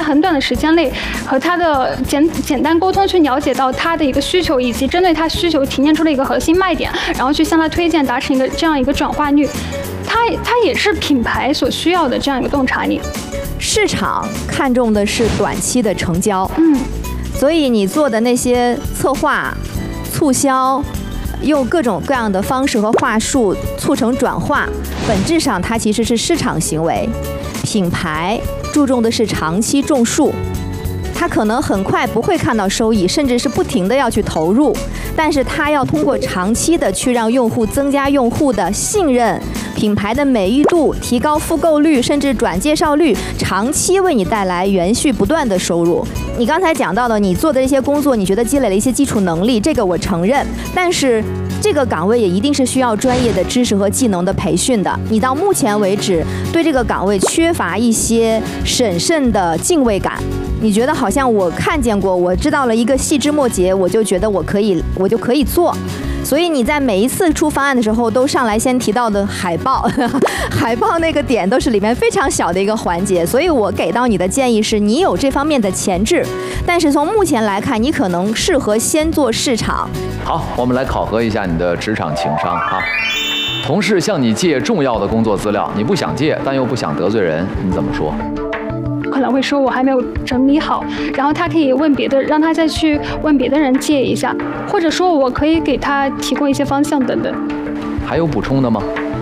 很短的时间内和他的简单沟通，去了解到他的一个需求，以及针对他需求提炼出了一个核心卖点，然后去向他推荐，达成这样一个转化率。它也是品牌所需要的这样一个洞察力。 市场看重的是短期的成交，所以你做的那些策划、促销，用各种各样的方式和话术促成转化，本质上它其实是市场行为。品牌注重的是长期种树，它可能很快不会看到收益，甚至是不停的要去投入，但是它要通过长期的去让用户增加用户的信任，品牌的美誉度，提高复购率，甚至转介绍率，长期为你带来延续不断的收入。你刚才讲到的，你做的这些工作，你觉得积累了一些基础能力，这个我承认，但是这个岗位也一定是需要专业的知识和技能的培训的。你到目前为止对这个岗位缺乏一些审慎的敬畏感，你觉得好像我看见过，我知道了一个细枝末节，我就觉得我就可以做。所以你在每一次出方案的时候，都上来先提到的海报，海报那个点都是里面非常小的一个环节。所以我给到你的建议是，你有这方面的潜质，但是从目前来看，你可能适合先做市场。 好，我们来考核一下你的职场情商哈。同事向你借重要的工作资料，你不想借，但又不想得罪人，你怎么说？ 可能会说我还没有整理好，然后他可以问别的，让他再去问别的人借一下，或者说我可以给他提供一些方向等等。 还有补充的吗？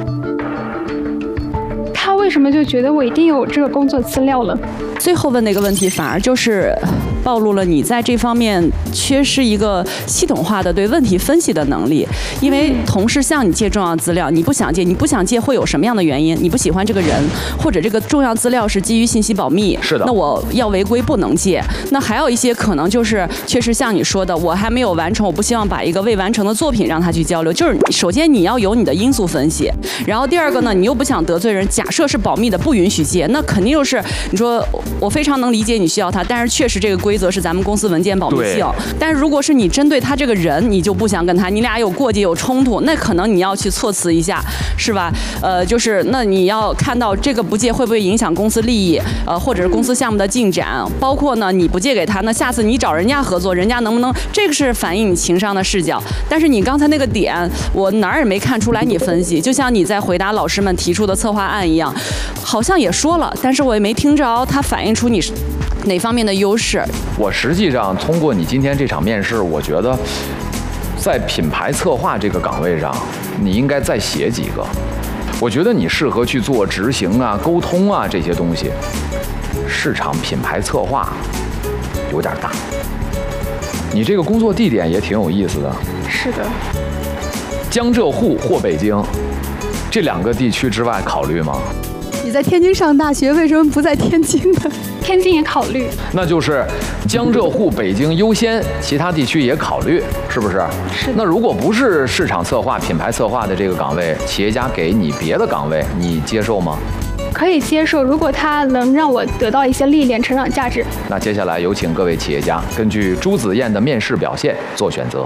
他为什么就觉得我一定有这个工作资料了？ 最后问那个问题反而就是暴露了你在这方面缺失一个系统化的对问题分析的能力。因为同事向你借重要资料，你不想借会有什么样的原因？你不喜欢这个人，或者这个重要资料是基于信息保密， 是的， 那我要违规不能借。那还有一些可能就是确实像你说的，我还没有完成，我不希望把一个未完成的作品让他去交流。就是首先你要有你的因素分析，然后第二个呢，你又不想得罪人，假设是保密的不允许借，那肯定就是你说我非常能理解你需要他，但是确实这个规则是咱们公司文件保密性。但是如果是你针对他这个人，你就不想跟他，你俩有过节有冲突，那可能你要去措辞一下，是吧？就是那你要看到这个不借会不会影响公司利益，或者是公司项目的进展，包括呢你不借给他，那下次你找人家合作，人家能不能，这个是反映你情商的视角。但是你刚才那个点，我哪儿也没看出来你分析，就像你在回答老师们提出的策划案一样，好像也说了，但是我也没听着它反映出你哪方面的优势。 我实际上通过你今天这场面试，我觉得在品牌策划这个岗位上，你应该再写几个。我觉得你适合去做执行啊、沟通啊这些东西。市场品牌策划有点大。你这个工作地点也挺有意思的。 是的。 江浙沪或北京，这两个地区之外考虑吗？ 你在天津上大学，为什么不在天津呢？ 天津也考虑。 那就是江浙沪、北京优先，其他地区也考虑，是不是？ 是。 那如果不是市场策划、品牌策划的这个岗位，企业家给你别的岗位，你接受吗？ 可以接受，如果它能让我得到一些历练、成长价值。 那接下来有请各位企业家根据朱子燕的面试表现做选择。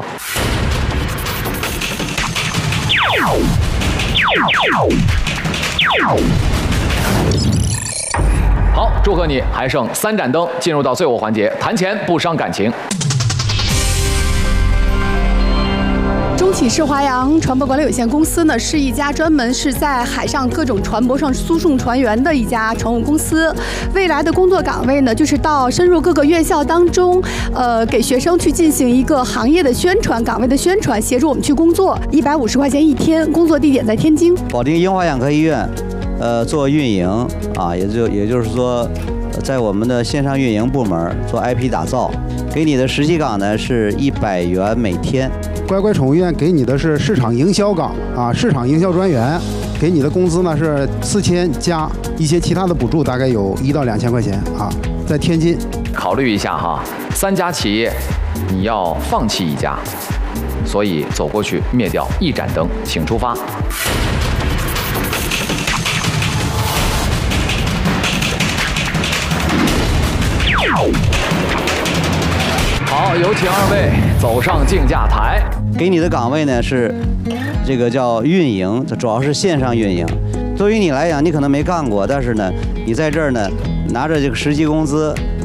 好，祝贺你，还剩3盏灯，进入到最后环节，谈钱不伤感情。 中企世华洋船舶管理有限公司呢，是一家专门是在海上各种船舶上输送船员的一家船务公司。未来的工作岗位呢，就是到深入各个院校当中，给学生去进行一个行业的宣传，岗位的宣传，协助我们去工作。150块钱一天，工作地点在天津保定英华养科医院，做运营啊，也就是说，在我们的线上运营部门做 IP 打造。给你的实习岗呢是100元每天。 乖乖宠物医院给你的是市场营销岗啊，市场营销专员，给你的工资呢是4000加一些其他的补助，大概有1到2千块钱啊，在天津。 考虑一下哈，3家企业，你要放弃1家，所以走过去灭掉1盏灯，请出发。好，有请2位走上竞价台。 给你的岗位呢是这个叫运营，主要是线上运营。对于你来讲，你可能没干过，但是呢，你在这儿呢拿着这个实习工资，